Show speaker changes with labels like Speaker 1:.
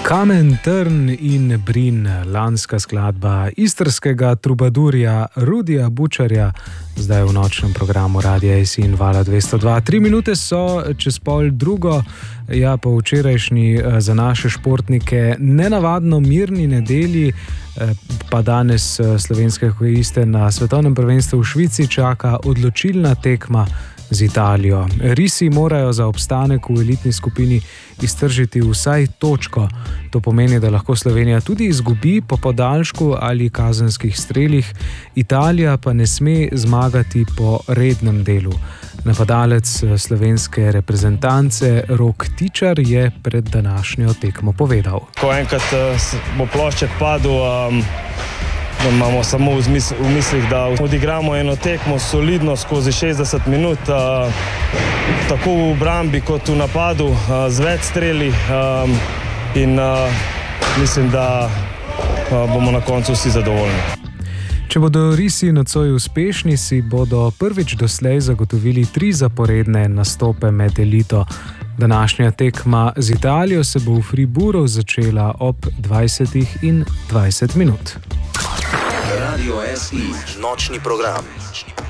Speaker 1: Kamen, trn in brin, lanska skladba istrskega trubadurja Rudija Bučarja, zdaj v nočnem programu Radia SI in Vala 202. 3 minute so čez pol drugo, ja, po včerajšnji za naše športnike nenavadno mirni nedelji, pa danes slovenske hokejiste na svetovnem prvenstvu v Švici čaka odločilna tekma z Italijo. Risi morajo za obstanek v elitni skupini iztržiti vsaj točko. To pomeni, da lahko Slovenija tudi izgubi po podaljšku ali kazenskih strelih, Italija pa ne sme zmagati po rednem delu. Napadalec slovenske reprezentance Rok Tičar je pred današnjo tekmo povedal.
Speaker 2: Ko enkrat bo plošček padel, imamo samo v mislih, da odigramo eno tekmo solidno skozi 60 minut, tako v obrambi kot v napadu, z več streli in mislim, da bomo na koncu vsi zadovoljni.
Speaker 1: Če bodo risi nocoj uspešni, si bodo prvič doslej zagotovili 3 zaporedne nastope med elito. Današnja tekma z Italijo se bo v Fribourgu začela ob 20:20.
Speaker 3: Radio SI, nočni program.